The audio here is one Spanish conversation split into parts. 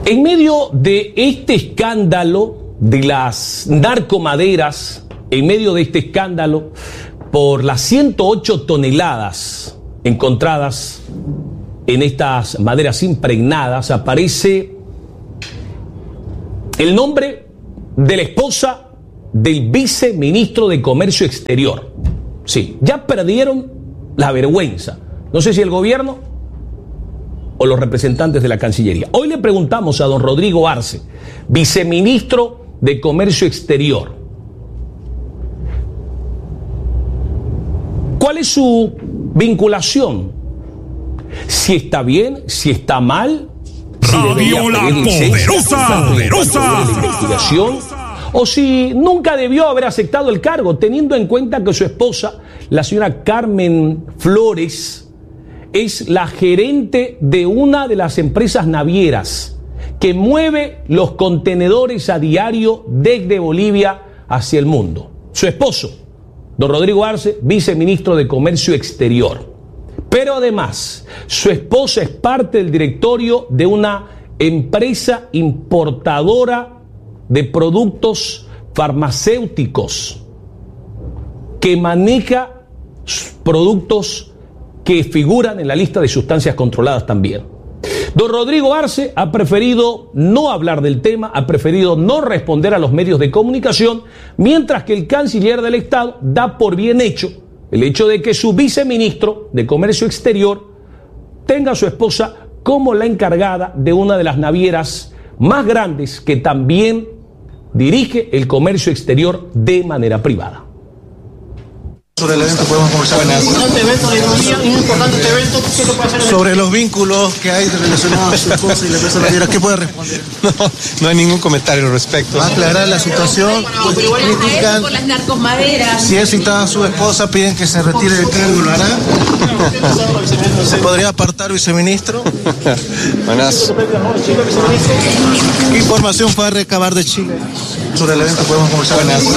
En medio de este escándalo de las narcomaderas, en medio de este escándalo por las 108 toneladas encontradas en estas maderas impregnadas, aparece el nombre de la esposa del viceministro de Comercio Exterior. Sí, ya perdieron la vergüenza. No sé si el gobierno o los representantes de la Cancillería. Hoy le preguntamos a don Rodrigo Arce, viceministro de Comercio Exterior, ¿cuál es su vinculación? Si está bien, si está mal, si Radio La Poderosa, investigación, o si nunca debió haber aceptado el cargo, teniendo en cuenta que su esposa, la señora Carmen Flores, es la gerente de una de las empresas navieras que mueve los contenedores a diario desde Bolivia hacia el mundo. Su esposo, don Rodrigo Arce, viceministro de Comercio Exterior. Pero además, su esposa es parte del directorio de una empresa importadora de productos farmacéuticos que maneja productos que figuran en la lista de sustancias controladas también. Don Rodrigo Arce ha preferido no hablar del tema, ha preferido no responder a los medios de comunicación, mientras que el canciller del Estado da por bien hecho el hecho de que su viceministro de Comercio Exterior tenga a su esposa como la encargada de una de las navieras más grandes que también dirige el comercio exterior de manera privada. Sobre el evento podemos conversar. Sobre los vínculos que hay relacionados a su esposa y la empresa naviera, ¿qué puede responder? No hay ningún comentario al respecto. Va a aclarar la situación. Critican por las narcomaderas. Si es citada a su esposa, piden que se retire del cargo, ¿lo hará? ¿Se podría apartar viceministro? Buenas. ¿Qué información fue a recabar de Chile? Sobre el evento podemos conversar.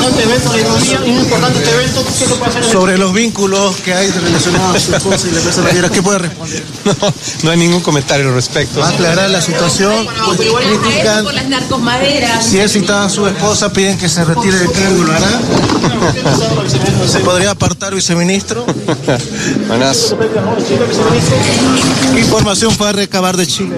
Sobre los vínculos que hay relacionados a su esposa y la empresa naviera, ¿qué puede responder? No hay ningún comentario al respecto. Va a aclarar la situación. Critican por las narcomaderas. Si es citada a su esposa, piden que se retire del cargo, ¿lo hará? ¿Se podría apartar viceministro? Buenas. ¿Qué información fue a recabar de Chile?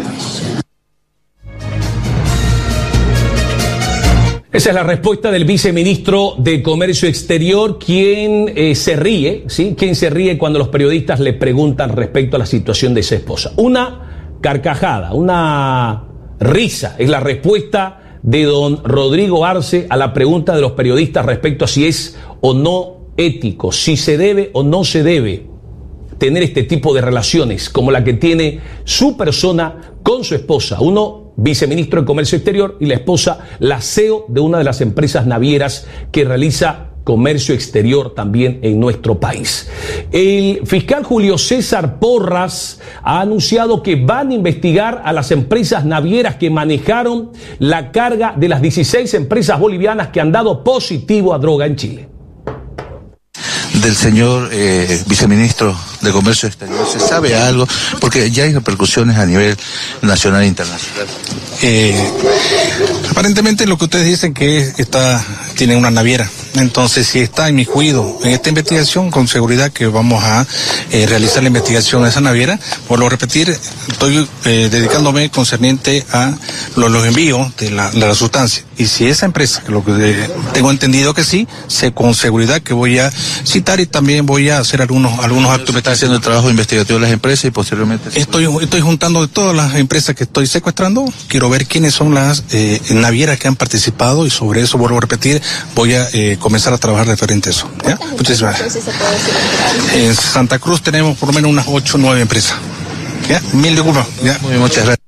Esa es la respuesta del viceministro de Comercio Exterior, quien se ríe, ¿sí? Quien se ríe cuando los periodistas le preguntan respecto a la situación de su esposa. Una carcajada, una risa es la respuesta de don Rodrigo Arce a la pregunta de los periodistas respecto a si es o no ético, si se debe o no se debe tener este tipo de relaciones como la que tiene su persona con su esposa. Uno, viceministro de Comercio Exterior, y la esposa, la CEO de una de las empresas navieras que realiza comercio exterior también en nuestro país. El fiscal Julio César Porras ha anunciado que van a investigar a las empresas navieras que manejaron la carga de las 16 empresas bolivianas que han dado positivo a droga en Chile. Del señor viceministro de Comercio Exterior, ¿se sabe algo? Porque ya hay repercusiones a nivel nacional e internacional. Aparentemente lo que ustedes dicen que tiene una naviera. Entonces, si está inmiscuido en esta investigación, con seguridad que vamos a realizar la investigación de esa naviera. Por lo repetir, estoy dedicándome concerniente a los envíos de la sustancia. Y si esa empresa, lo que tengo entendido que sí, con seguridad que voy a citar y también voy a hacer algunos actos. ¿Está haciendo el trabajo investigativo de las empresas y posteriormente? Estoy juntando de todas las empresas que estoy secuestrando. Quiero ver quiénes son las navieras que han participado y sobre eso, vuelvo a repetir, voy a comenzar a trabajar referente a eso. ¿Ya? Muchísimas gracias. En Santa Cruz tenemos por lo menos unas 8 o 9 empresas. ¿Ya? Mil disculpas. ¿Ya? Muy bien, muchas gracias.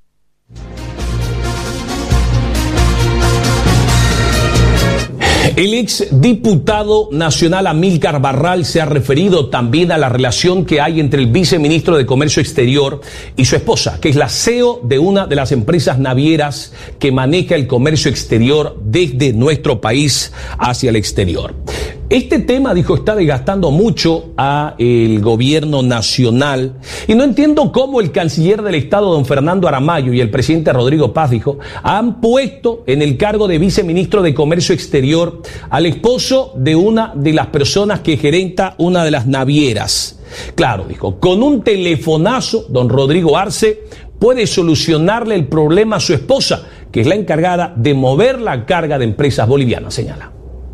El exdiputado nacional Amílcar Barral se ha referido también a la relación que hay entre el viceministro de Comercio Exterior y su esposa, que es la CEO de una de las empresas navieras que maneja el comercio exterior desde nuestro país hacia el exterior. Este tema, dijo, está desgastando mucho a el gobierno nacional y no entiendo cómo el canciller del Estado, don Fernando Aramayo, y el presidente Rodrigo Paz, dijo, han puesto en el cargo de viceministro de Comercio Exterior al esposo de una de las personas que gerenta una de las navieras. Claro, dijo, con un telefonazo, don Rodrigo Arce puede solucionarle el problema a su esposa, que es la encargada de mover la carga de empresas bolivianas, señala.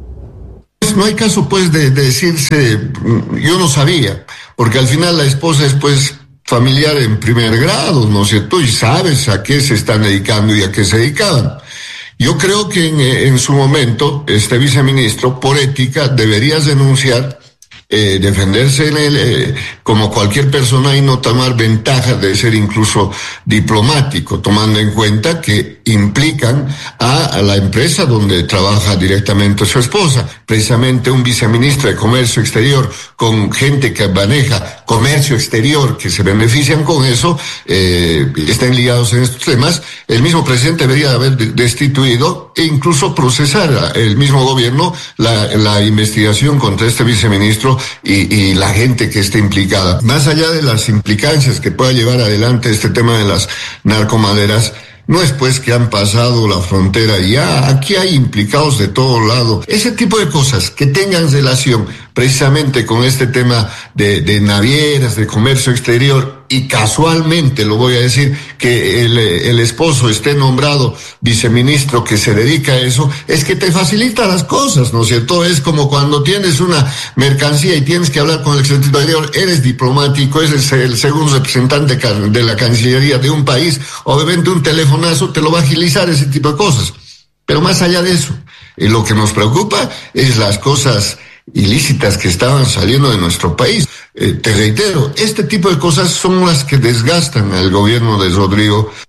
No hay caso, pues, de decirse, yo no sabía, porque al final la esposa es, pues, familiar en primer grado, ¿no es cierto? Y sabes a qué se están dedicando y a qué se dedicaban. Yo creo que en su momento, este viceministro, por ética, deberías denunciar, defenderse en él, como cualquier persona, y no tomar ventaja de ser incluso diplomático, tomando en cuenta que implican a la empresa donde trabaja directamente su esposa. Precisamente un viceministro de Comercio Exterior con gente que maneja comercio exterior, que se benefician con eso, están ligados en estos temas. El mismo presidente debería haber destituido e incluso procesar el mismo gobierno la investigación contra este viceministro y la gente que esté implicada. Más allá de las implicancias que pueda llevar adelante este tema de las narcomaderas, no es pues que han pasado la frontera y ya, aquí hay implicados de todo lado. Ese tipo de cosas que tengan relación precisamente con este tema de navieras, de comercio exterior, y casualmente, lo voy a decir, que el esposo esté nombrado viceministro que se dedica a eso, es que te facilita las cosas, ¿no es cierto? Es como cuando tienes una mercancía y tienes que hablar con el secretario, eres diplomático, eres el segundo representante de la Cancillería de un país, obviamente un telefonazo te lo va a agilizar, ese tipo de cosas. Pero más allá de eso, lo que nos preocupa es las cosas ilícitas que estaban saliendo de nuestro país. Te reitero, este tipo de cosas son las que desgastan al gobierno de Rodrigo